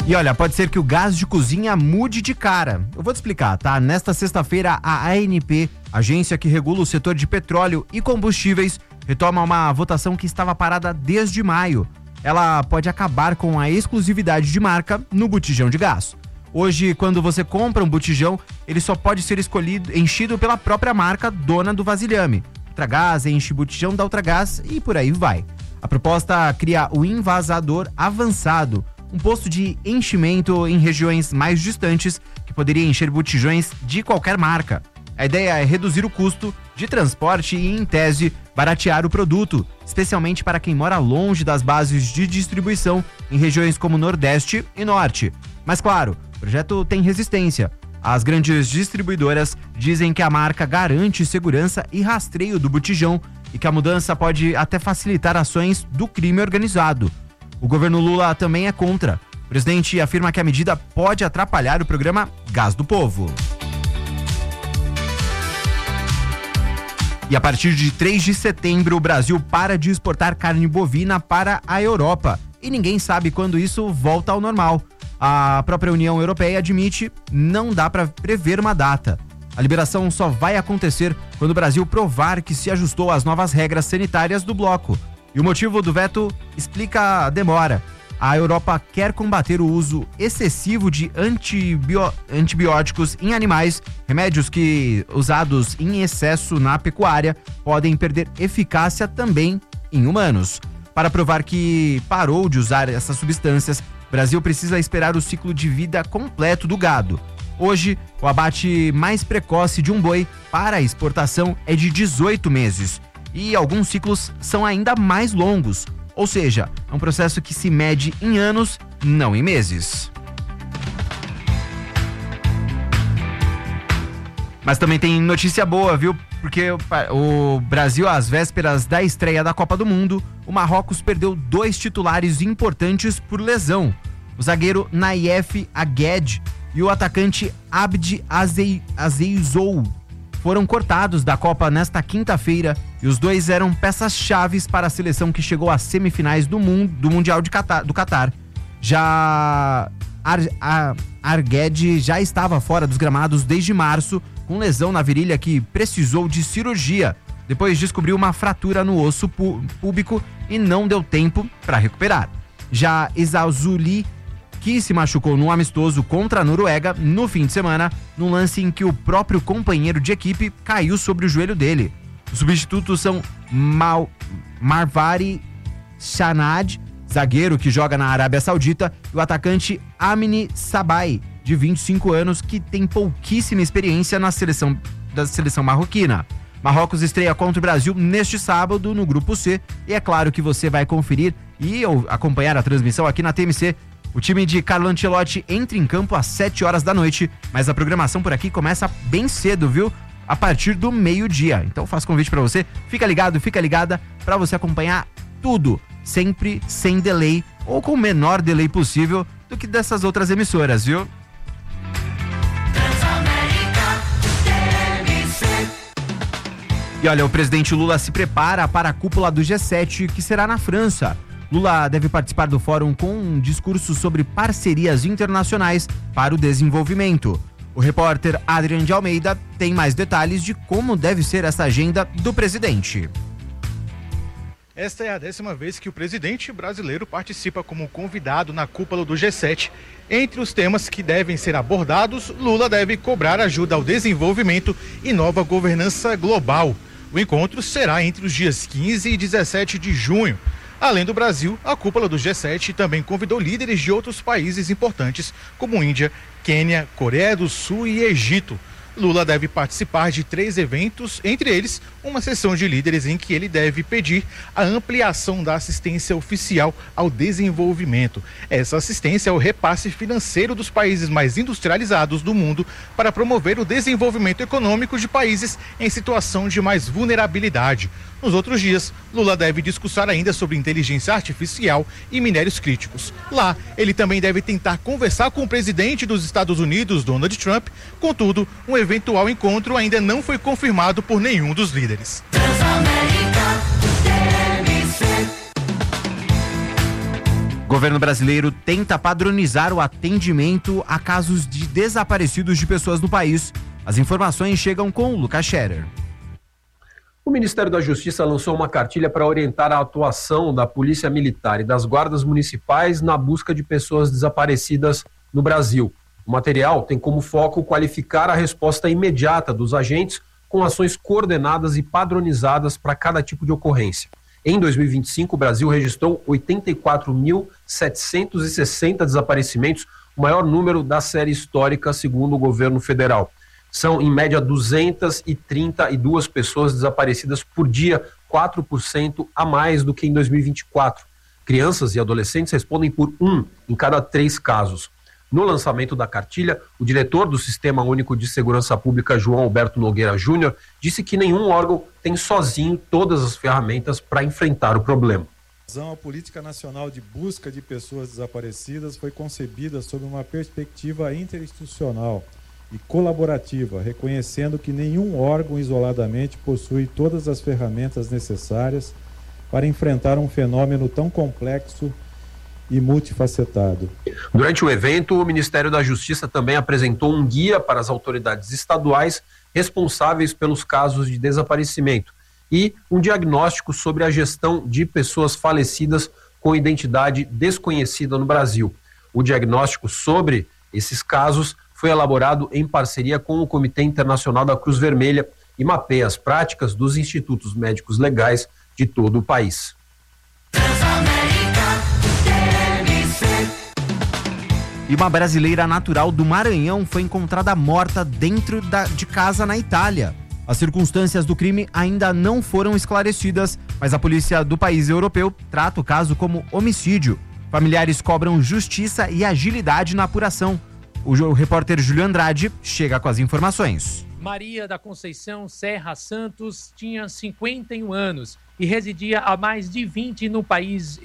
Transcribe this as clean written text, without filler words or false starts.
E olha, pode ser que o gás de cozinha mude de cara. Eu vou te explicar, tá? Nesta sexta-feira, a ANP, agência que regula o setor de petróleo e combustíveis, retoma uma votação que estava parada desde maio. Ela pode acabar com a exclusividade de marca no botijão de gás. Hoje, quando você compra um botijão, ele só pode ser enchido pela própria marca dona do vasilhame. Ultragás enche botijão da Ultragás e por aí vai. A proposta cria o envasador avançado, um posto de enchimento em regiões mais distantes que poderia encher botijões de qualquer marca. A ideia é reduzir o custo de transporte e, em tese, baratear o produto, especialmente para quem mora longe das bases de distribuição em regiões como Nordeste e Norte. Mas claro, o projeto tem resistência. As grandes distribuidoras dizem que a marca garante segurança e rastreio do botijão e que a mudança pode até facilitar ações do crime organizado. O governo Lula também é contra. O presidente afirma que a medida pode atrapalhar o programa Gás do Povo. E a partir de 3 de setembro, o Brasil para de exportar carne bovina para a Europa. E ninguém sabe quando isso volta ao normal. A própria União Europeia admite não dá para prever uma data. A liberação só vai acontecer quando o Brasil provar que se ajustou às novas regras sanitárias do bloco. E o motivo do veto explica a demora. A Europa quer combater o uso excessivo de antibióticos em animais, remédios que, usados em excesso na pecuária, podem perder eficácia também em humanos. Para provar que parou de usar essas substâncias, o Brasil precisa esperar o ciclo de vida completo do gado. Hoje, o abate mais precoce de um boi para a exportação é de 18 meses. E alguns ciclos são ainda mais longos, ou seja, é um processo que se mede em anos, não em meses. Mas também tem notícia boa, viu? Porque o Brasil, às vésperas da estreia da Copa do Mundo, o Marrocos perdeu 2 titulares importantes por lesão. O zagueiro Nayef Agued e o atacante Abdi Azeizou foram cortados da Copa nesta quinta-feira e os dois eram peças-chaves para a seleção que chegou às semifinais do Mundial do Catar. Já Argued já estava fora dos gramados desde março, com lesão na virilha que precisou de cirurgia. Depois descobriu uma fratura no osso púbico e não deu tempo para recuperar. Já Ezauzuli, que se machucou num amistoso contra a Noruega no fim de semana, num lance em que o próprio companheiro de equipe caiu sobre o joelho dele. Os substitutos são Marvari Shanad, zagueiro que joga na Arábia Saudita, e o atacante Amine Sabai, de 25 anos, que tem pouquíssima experiência na seleção marroquina. Marrocos estreia contra o Brasil neste sábado no Grupo C, e é claro que você vai conferir e acompanhar a transmissão aqui na TMC. O time de Carlo Ancelotti entra em campo às 7 horas da noite, mas a programação por aqui começa bem cedo, viu? A partir do meio-dia. Então faço convite pra você, fica ligado, fica ligada, pra você acompanhar tudo, sempre sem delay, ou com o menor delay possível do que dessas outras emissoras, viu? E olha, o presidente Lula se prepara para a cúpula do G7, que será na França. Lula deve participar do fórum com um discurso sobre parcerias internacionais para o desenvolvimento. O repórter Adrian de Almeida tem mais detalhes de como deve ser essa agenda do presidente. Esta é a 10ª vez que o presidente brasileiro participa como convidado na cúpula do G7. Entre os temas que devem ser abordados, Lula deve cobrar ajuda ao desenvolvimento e nova governança global. O encontro será entre os dias 15 e 17 de junho. Além do Brasil, a cúpula do G7 também convidou líderes de outros países importantes, como Índia, Quênia, Coreia do Sul e Egito. Lula deve participar de 3 eventos, entre eles uma sessão de líderes em que ele deve pedir a ampliação da assistência oficial ao desenvolvimento. Essa assistência é o repasse financeiro dos países mais industrializados do mundo para promover o desenvolvimento econômico de países em situação de mais vulnerabilidade. Nos outros dias, Lula deve discursar ainda sobre inteligência artificial e minérios críticos. Lá, ele também deve tentar conversar com o presidente dos Estados Unidos, Donald Trump. Contudo, um eventual encontro ainda não foi confirmado por nenhum dos líderes. governo brasileiro tenta padronizar o atendimento a casos de desaparecidos de pessoas no país. As informações chegam com o Lucas Scherer. O Ministério da Justiça lançou uma cartilha para orientar a atuação da Polícia Militar e das guardas municipais na busca de pessoas desaparecidas no Brasil. O material tem como foco qualificar a resposta imediata dos agentes com ações coordenadas e padronizadas para cada tipo de ocorrência. Em 2025, o Brasil registrou 84.760 desaparecimentos, o maior número da série histórica, segundo o governo federal. São, em média, 232 pessoas desaparecidas por dia, 4% a mais do que em 2024. Crianças e adolescentes respondem por 1 em cada 3 casos. No lançamento da cartilha, o diretor do Sistema Único de Segurança Pública, João Alberto Nogueira Júnior, disse que nenhum órgão tem sozinho todas as ferramentas para enfrentar o problema. A Política Nacional de Busca de Pessoas Desaparecidas foi concebida sob uma perspectiva interinstitucional e colaborativa, reconhecendo que nenhum órgão isoladamente possui todas as ferramentas necessárias para enfrentar um fenômeno tão complexo e multifacetado. Durante o evento, o Ministério da Justiça também apresentou um guia para as autoridades estaduais responsáveis pelos casos de desaparecimento e um diagnóstico sobre a gestão de pessoas falecidas com identidade desconhecida no Brasil. O diagnóstico sobre esses casos foi elaborado em parceria com o Comitê Internacional da Cruz Vermelha e mapeia as práticas dos institutos médicos legais de todo o país. E uma brasileira natural do Maranhão foi encontrada morta dentro de casa na Itália. As circunstâncias do crime ainda não foram esclarecidas, mas a polícia do país europeu trata o caso como homicídio. Familiares cobram justiça e agilidade na apuração. O repórter Júlio Andrade chega com as informações. Maria da Conceição Serra Santos tinha 51 anos e residia há mais de 20 no país